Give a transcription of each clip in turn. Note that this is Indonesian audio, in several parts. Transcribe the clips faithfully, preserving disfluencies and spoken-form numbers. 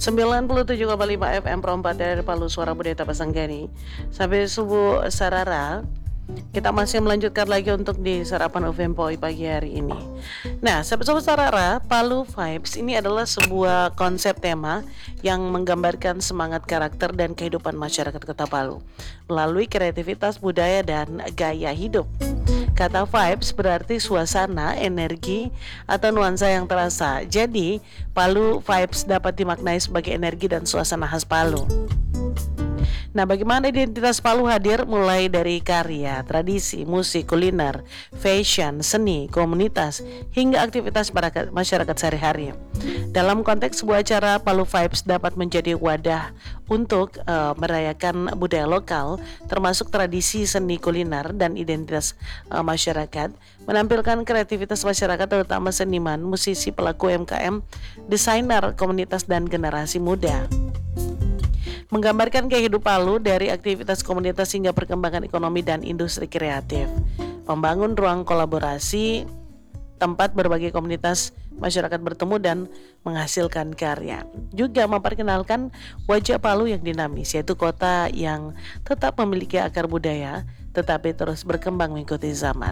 sembilan puluh tujuh koma lima F M Pro empat dari Palu, Suara Budaya Tapasanggani. Sampai subuh sarara, kita masih melanjutkan lagi untuk di sarapan U V M P O I pagi hari ini. Nah, sahabat-sahabat sarara, Palu Vibes ini adalah sebuah konsep tema yang menggambarkan semangat karakter dan kehidupan masyarakat Kota Palu melalui kreativitas budaya dan gaya hidup. Kata vibes berarti suasana, energi, atau nuansa yang terasa. Jadi, Palu Vibes dapat dimaknai sebagai energi dan suasana khas Palu. Nah, bagaimana identitas Palu hadir mulai dari karya, tradisi, musik, kuliner, fashion, seni, komunitas, hingga aktivitas masyarakat sehari-hari. Dalam konteks sebuah acara, Palu Vibes dapat menjadi wadah untuk uh, merayakan budaya lokal, termasuk tradisi, seni, kuliner, dan identitas uh, masyarakat, menampilkan kreativitas masyarakat terutama seniman, musisi, pelaku U M K M, desainer, komunitas, dan generasi muda. Menggambarkan kehidupan Palu dari aktivitas komunitas hingga perkembangan ekonomi dan industri kreatif. Membangun ruang kolaborasi, tempat berbagai komunitas masyarakat bertemu dan menghasilkan karya. Juga memperkenalkan wajah Palu yang dinamis, yaitu kota yang tetap memiliki akar budaya, tetapi terus berkembang mengikuti zaman.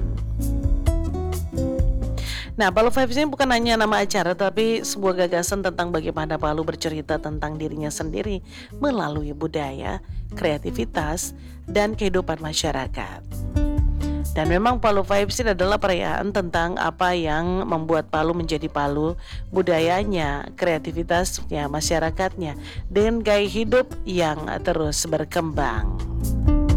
Nah, Palu Vibes ini bukan hanya nama acara, tapi sebuah gagasan tentang bagaimana Palu bercerita tentang dirinya sendiri melalui budaya, kreativitas, dan kehidupan masyarakat. Dan memang Palu Vibes ini adalah perayaan tentang apa yang membuat Palu menjadi Palu, budayanya, kreativitasnya, masyarakatnya, dan gaya hidup yang terus berkembang.